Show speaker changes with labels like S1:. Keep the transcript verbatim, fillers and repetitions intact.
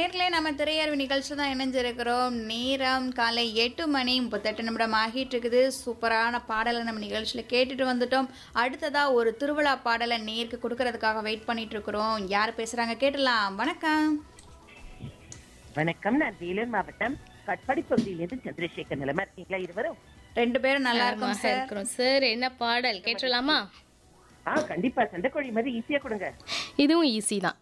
S1: நேர்களே நம்ம திரையரவு நிகழ்ச்சி தான் இணைஞ்சிருக்கிறோம். நேரம் காலை எட்டு மணி முப்பத்தெட்டு நிமிடம் ஆகிட்டு இருக்குது. சூப்பரான பாடலை நம்ம நிகழ்ச்சியில் கேட்டுட்டு வந்துட்டோம். அடுத்ததா ஒரு திருவிழா பாடலை நேருக்கு கொடுக்கறதுக்காக வெயிட் பண்ணிட்டு இருக்கிறோம். யார் பேசுறாங்க கேட்டலாம். வணக்கம்.
S2: வணக்கம். நான் வேலூர் மாவட்டம் கட்பாடி பகுதியிலிருந்து சந்திரசேகர். நிலமா இருக்கீங்களா இருவரும்?
S1: ரெண்டு பேரும் நல்லா இருக்கும் சார்.
S3: இருக்கிறோம் சார். என்ன பாடல் கேட்டலாமா?
S2: ஆ கண்டிப்பா. சண்டைக்கோழி மாதிரி ஈஸியா கொடுங்க.
S3: இதுவும் ஈஸி தான்.